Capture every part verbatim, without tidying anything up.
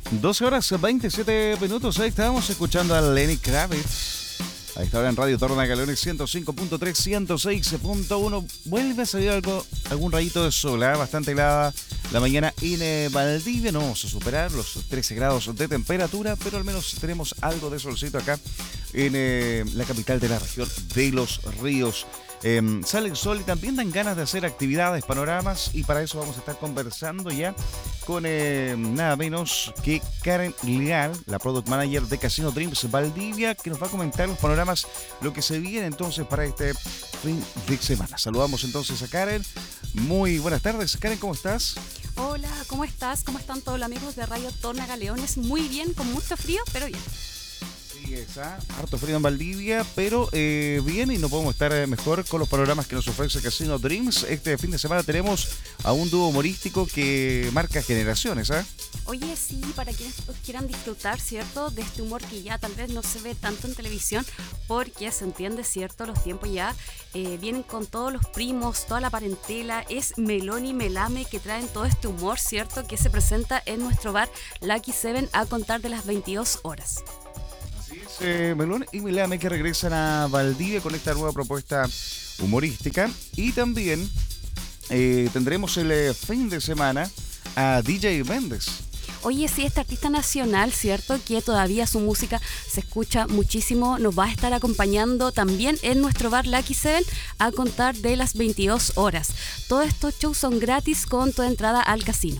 doce horas veintisiete minutos. Ahí estábamos escuchando a Lenny Kravitz. Ahí está ahora en Radio Tornagaleones ciento cinco punto tres, ciento seis punto uno. Vuelve a salir algo, algún rayito de sol, ¿eh? Bastante helada la mañana en eh, Valdivia. No vamos a superar los trece grados de temperatura, pero al menos tenemos algo de solcito acá en eh, la capital de la región de Los Ríos. Eh, sale el sol y también dan ganas de hacer actividades, panoramas, y para eso vamos a estar conversando ya con eh, nada menos que Karen Leal, la Product Manager de Casino Dreams Valdivia, que nos va a comentar los panoramas, lo que se viene entonces para este fin de semana. Saludamos entonces a Karen. Muy buenas tardes. Karen, ¿cómo estás? Hola, ¿cómo estás? ¿Cómo están todos los amigos de Radio Tornagaleones? Muy bien, con mucho frío, pero bien. Sí, está harto frío en Valdivia, pero eh, bien, y no podemos estar eh, mejor con los panoramas que nos ofrece Casino Dreams. Este fin de semana tenemos a un dúo humorístico que marca generaciones, ¿ah? ¿eh? Oye, sí, para quienes quieran disfrutar, ¿cierto?, de este humor que ya tal vez no se ve tanto en televisión, porque se entiende, ¿cierto?, los tiempos ya eh, vienen con todos los primos, toda la parentela. Es Melón y Melame que traen todo este humor, ¿cierto?, que se presenta en nuestro bar Lucky Seven a contar de las veintidós horas. Eh, Melón y Melame que regresan a Valdivia con esta nueva propuesta humorística, y también eh, tendremos el eh, fin de semana a D J Méndez. Oye, sí, este artista nacional, ¿cierto?, que todavía su música se escucha muchísimo, nos va a estar acompañando también en nuestro bar Lucky Seven a contar de las veintidós horas. Todos estos shows son gratis con toda entrada al casino.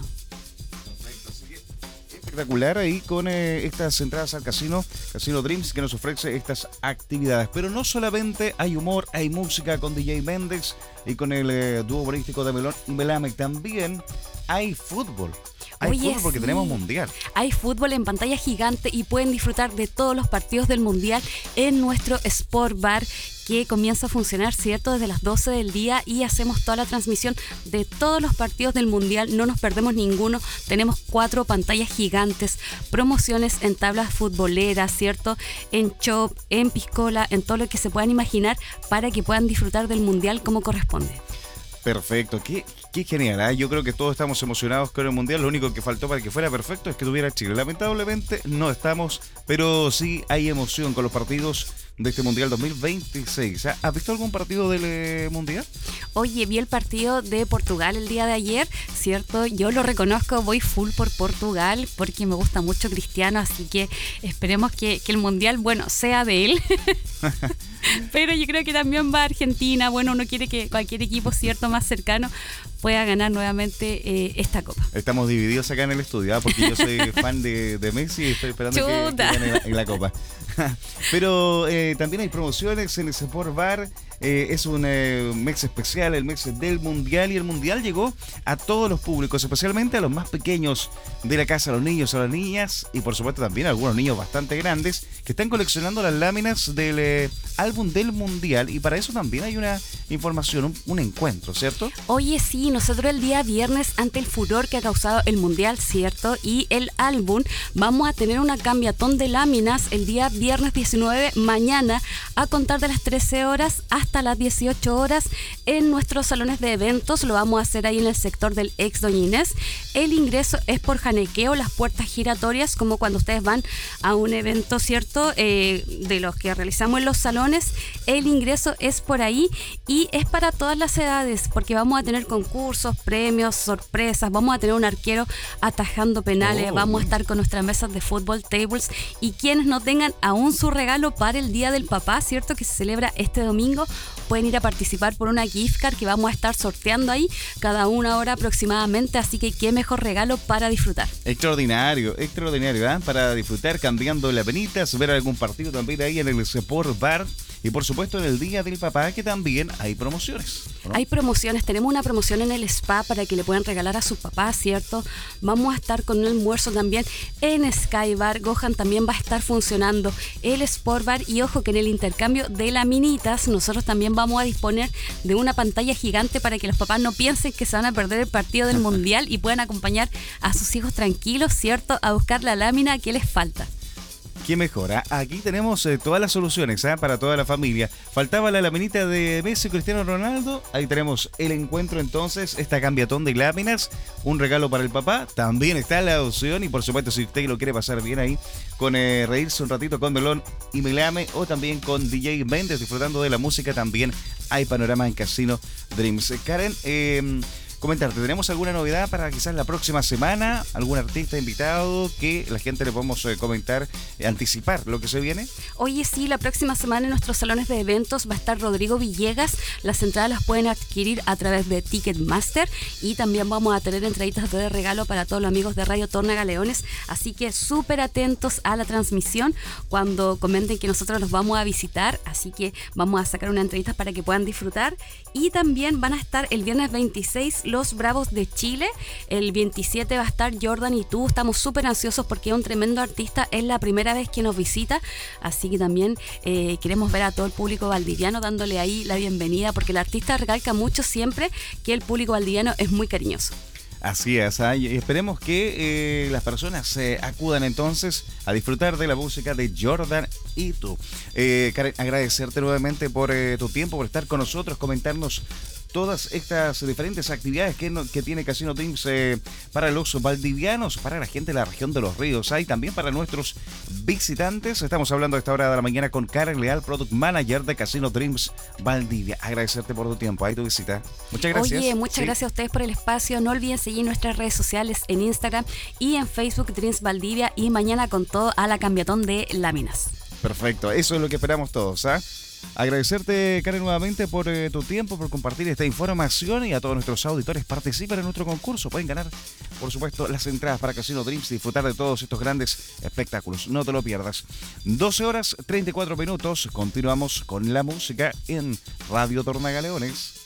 Espectacular ahí con eh, estas entradas al casino, Casino Dreams, que nos ofrece estas actividades. Pero no solamente hay humor, hay música con D J Méndez y con el eh, dúo humorístico de Melón y Melame. También hay fútbol. Hay Oye, fútbol porque sí, tenemos mundial. Hay fútbol en pantalla gigante y pueden disfrutar de todos los partidos del mundial en nuestro Sport Bar, que comienza a funcionar, ¿cierto?, desde las doce del día, y hacemos toda la transmisión de todos los partidos del mundial. No nos perdemos ninguno. Tenemos cuatro pantallas gigantes, promociones en tablas futboleras, ¿cierto?, en chop, en piscola, en todo lo que se puedan imaginar para que puedan disfrutar del mundial como corresponde. Perfecto, qué, qué genial, ¿eh? Yo creo que todos estamos emocionados con el Mundial. Lo único que faltó para que fuera perfecto es que tuviera Chile. Lamentablemente no estamos, pero sí hay emoción con los partidos de este Mundial dos mil veintiséis. ¿Has visto algún partido del eh, Mundial? Oye, vi el partido de Portugal el día de ayer, ¿cierto? Yo lo reconozco, voy full por Portugal porque me gusta mucho Cristiano, así que esperemos que, que el Mundial, bueno, sea de él. Pero yo creo que también va a Argentina. Bueno, uno quiere que cualquier equipo, cierto, más cercano pueda ganar nuevamente eh, esta copa. Estamos divididos acá en el estudio, ¿eh? Porque yo soy fan de, de Messi y estoy esperando que, que gane la, en la copa. Pero eh, también hay promociones en el Sport Bar. Eh, es un eh, mes especial, el mes del Mundial, y el Mundial llegó a todos los públicos, especialmente a los más pequeños de la casa, a los niños, a las niñas, y por supuesto también a algunos niños bastante grandes que están coleccionando las láminas del eh, álbum del Mundial, y para eso también hay una información, un, un encuentro, ¿cierto? Oye, sí, nosotros el día viernes, ante el furor que ha causado el Mundial, ¿cierto?, y el álbum, vamos a tener una cambiatón de láminas el día viernes diecinueve, mañana, a contar de las trece horas hasta las dieciocho horas en nuestros salones de eventos. Lo vamos a hacer ahí en el sector del ex Doña Inés. El ingreso es por janequeo, las puertas giratorias, como cuando ustedes van a un evento, ¿cierto?, eh, de los que realizamos en los salones. El ingreso es por ahí y es para todas las edades, porque vamos a tener concursos, premios, sorpresas. Vamos a tener un arquero atajando penales. Oh. Vamos a estar con nuestras mesas de fútbol, tables, y quienes no tengan aún su regalo para el Día del Papá, ¿cierto?, que se celebra este domingo, pueden ir a participar por una gift card que vamos a estar sorteando ahí cada una hora aproximadamente, así que qué mejor regalo para disfrutar. Extraordinario, extraordinario, ¿eh? Para disfrutar cambiando las penitas, ver algún partido también ahí en el Sport Bar. Y por supuesto en el Día del Papá, que también hay promociones, ¿no? Hay promociones, tenemos una promoción en el spa para que le puedan regalar a su papá, ¿cierto? Vamos a estar con un almuerzo también en Sky Bar. Gohan también va a estar funcionando el Sport Bar, y ojo que en el intercambio de laminitas nosotros también vamos a disponer de una pantalla gigante para que los papás no piensen que se van a perder el partido del Mundial y puedan acompañar a sus hijos tranquilos, ¿cierto?, a buscar la lámina que les falta. qué mejora. Aquí tenemos eh, todas las soluciones ¿eh? para toda la familia. Faltaba la laminita de Messi y Cristiano Ronaldo. Ahí tenemos el encuentro entonces, esta cambiatón de láminas, un regalo para el papá. También está la opción y por supuesto si usted lo quiere pasar bien ahí, con eh, reírse un ratito con Melón y Melame o también con D J Méndez disfrutando de la música, también hay panorama en Casino Dreams. Karen, eh, comentarte, ¿tenemos alguna novedad para quizás la próxima semana? ¿Algún artista invitado que la gente le podemos eh, comentar, eh, anticipar lo que se viene? Oye, sí, la próxima semana en nuestros salones de eventos va a estar Rodrigo Villegas. Las entradas las pueden adquirir a través de Ticketmaster y también vamos a tener entraditas de regalo para todos los amigos de Radio Torna Galeones. Así que súper atentos a la transmisión cuando comenten que nosotros los vamos a visitar. Así que vamos a sacar una entradita para que puedan disfrutar. Y también van a estar el viernes veintiséis los Bravos de Chile. El veintisiete va a estar Jordan y tú. Estamos súper ansiosos porque es un tremendo artista. Es la primera vez que nos visita. Así que también eh, queremos ver a todo el público valdiviano dándole ahí la bienvenida, porque el artista recalca mucho siempre que el público valdiviano es muy cariñoso. Así es, ¿eh? Y esperemos que eh, las personas eh, acudan entonces a disfrutar de la música de Jordan y tú. Eh, Karen, agradecerte nuevamente por eh, tu tiempo, por estar con nosotros, comentarnos todas estas diferentes actividades que, no, que tiene Casino Dreams eh, para los valdivianos, para la gente de la región de los ríos, hay también para nuestros visitantes. Estamos hablando a esta hora de la mañana con Karen Leal, Product Manager de Casino Dreams Valdivia. Agradecerte por tu tiempo, ahí tu visita. Muchas gracias. Oye, muchas sí. gracias a ustedes por el espacio. No olviden seguir nuestras redes sociales en Instagram y en Facebook Dreams Valdivia, y mañana con todo a la cambiatón de láminas. Perfecto, eso es lo que esperamos todos, ¿ah? ¿eh? Agradecerte, Karen, nuevamente por eh, tu tiempo, por compartir esta información, y a todos nuestros auditores participan en nuestro concurso. Pueden ganar, por supuesto, las entradas para Casino Dreams y disfrutar de todos estos grandes espectáculos. No te lo pierdas. doce horas treinta y cuatro minutos. Continuamos con la música en Radio Torna Galeones.